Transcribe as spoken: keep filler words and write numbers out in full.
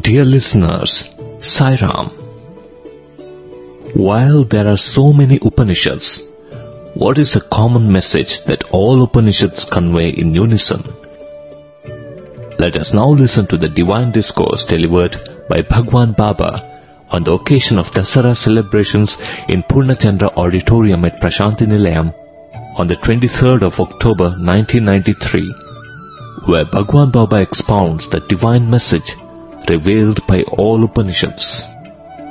Dear listeners, Sai Ram. While there are so many Upanishads, what is a common message that all Upanishads convey in unison? Let us now listen to the divine discourse delivered by Bhagwan Baba on the occasion of Dasara celebrations in Purnachandra Auditorium at Prashanti Nilayam on the twenty-third of October nineteen ninety-three, where Bhagwan Baba expounds the divine message revealed by all Upanishads.